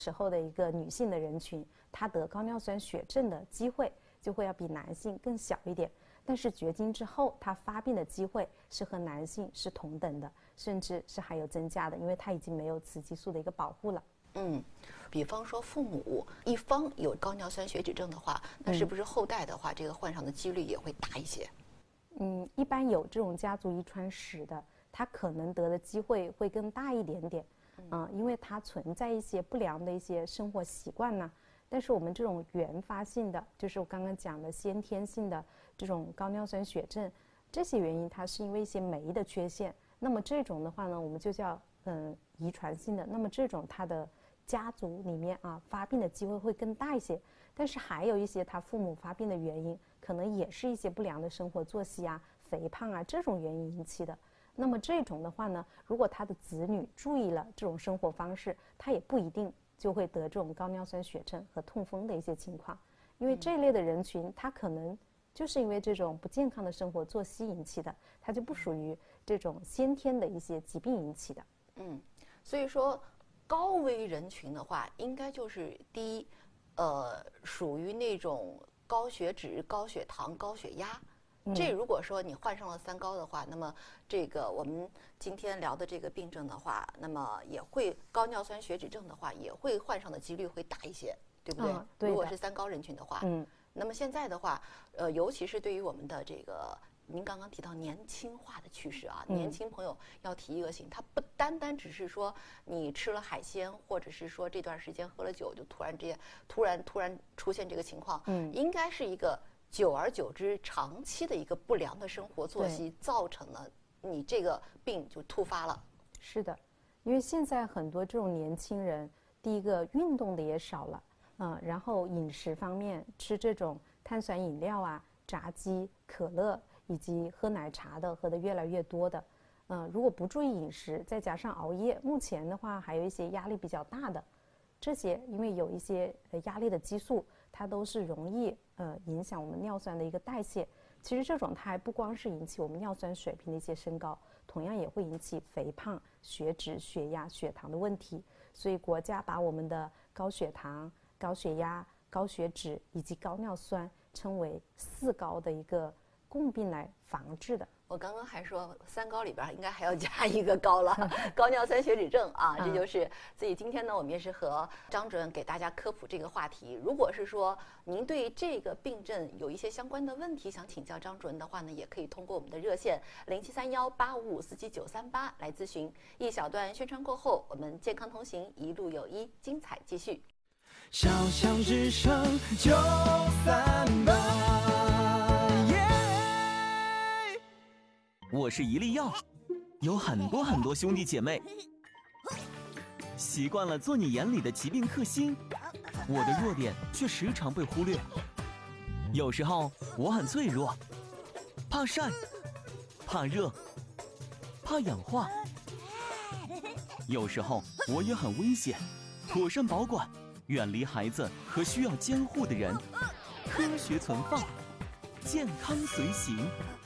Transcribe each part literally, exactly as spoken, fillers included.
时候的一个女性的人群，她得高尿酸血症的机会就会要比男性更小一点。但是绝经之后，它发病的机会是和男性是同等的，甚至是还有增加的，因为它已经没有雌激素的一个保护了。 嗯，比方说父母一方有高尿酸血脂症的话，那是不是后代的话，嗯、这个患上的几率也会大一些？ 嗯，一般有这种家族遗传史的，他可能得的机会会更大一点点。嗯、呃，因为它存在一些不良的一些生活习惯呢。但是我们这种原发性的，就是我刚刚讲的先天性的这种高尿酸血症，这些原因它是因为一些酶的缺陷。那么这种的话呢，我们就叫嗯遗传性的。那么这种它的家族里面啊发病的机会会更大一些。但是还有一些他父母发病的原因，可能也是一些不良的生活作息啊、肥胖啊这种原因引起的。那么这种的话呢，如果他的子女注意了这种生活方式，他也不一定就会得这种高尿酸血症和痛风的一些情况，因为这类的人群，他可能就是因为这种不健康的生活作息引起的，它就不属于这种先天的一些疾病引起的。 嗯，所以说高危人群的话，应该就是第一，呃，属于那种高血脂、高血糖、高血压。这如果说你患上了三高的话，那么这个我们今天聊的这个病症的话，那么也会高尿酸血脂症的话，也会患上的几率会大一些，对不对？ 嗯、对。 如果是三高人群的话， 嗯， 那么现在的话，呃，尤其是对于我们的这个，您刚刚提到年轻化的趋势啊， 嗯、 年轻朋友要提一个醒，它不单单只是说你吃了海鲜，或者是说这段时间喝了酒，就突然之间突然突然出现这个情况， 嗯， 应该是一个。久而久之，长期的一个不良的生活作息，造成了你这个病就突发了。 是的，因为现在很多这种年轻人，第一个运动的也少了，嗯、呃，然后饮食方面吃这种碳酸饮料啊、炸鸡、可乐，以及喝奶茶的喝的越来越多的，嗯、呃，如果不注意饮食，再加上熬夜，目前的话还有一些压力比较大的，这些因为有一些呃压力的激素。它都是容易呃影响我们尿酸的一个代谢。其实这种它还不光是引起我们尿酸水平的一些升高，同样也会引起肥胖、血脂、血压、血糖的问题。所以国家把我们的高血糖、高血压、高血脂以及高尿酸称为四高的一个共病来防治的。 我刚刚还说三高里边应该还要加一个高了，高尿酸血脂症啊，这就是。所以今天呢，我们也是和张主任给大家科普这个话题。如果是说您对这个病症有一些相关的问题想请教张主任的话呢，也可以通过我们的热线零七三幺八五五四七九三八来咨询。一小段宣传过后，我们健康同行一路有医，精彩继续。 小象只剩九三八。 我是一粒药，有很多很多兄弟姐妹，习惯了做你眼里的疾病克星，我的弱点却时常被忽略。有时候我很脆弱，怕晒，怕热，怕氧化。有时候我也很危险，妥善保管，远离孩子和需要监护的人，科学存放，健康随行。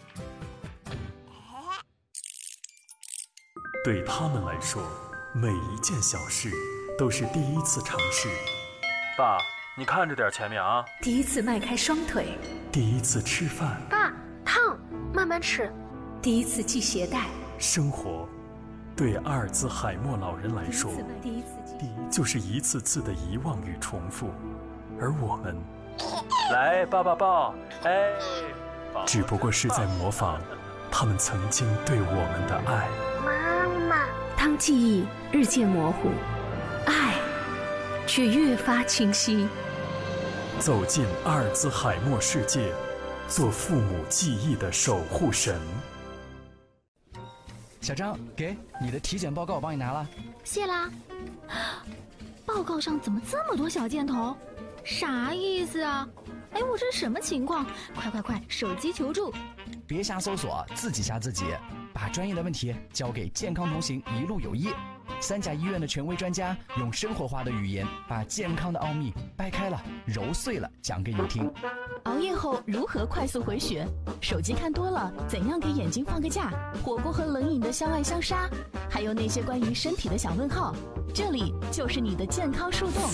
对他们来说，每一件小事都是第一次尝试。 爸，你看着点前面啊！ 第一次迈开双腿， 第一次吃饭。 爸，烫，慢慢吃。 第一次系鞋带。 生活，对阿尔兹海默老人来说， 第一次第一就是一次次的遗忘与重复，而我们， 来抱抱抱，哎， 只不过是在模仿他们曾经对我们的爱。 妈妈， 当记忆日渐模糊，爱却越发清晰。 走进阿尔兹海默世界，做父母记忆的守护神。 小张，给你的体检报告我帮你拿了。 谢啦。报告上怎么这么多小箭头？啥意思啊？哎，我这是什么情况？快快快，手机求助！ 别瞎搜索，自己吓自己。把专业的问题交给健康同行一路有医， 三甲医院的权威专家用生活化的语言，把健康的奥秘掰开了、揉碎了讲给你听。 熬夜后如何快速回血？手机看多了，怎样给眼睛放个假？火锅和冷饮的相爱相杀，还有那些关于身体的小问号，这里就是你的健康树洞。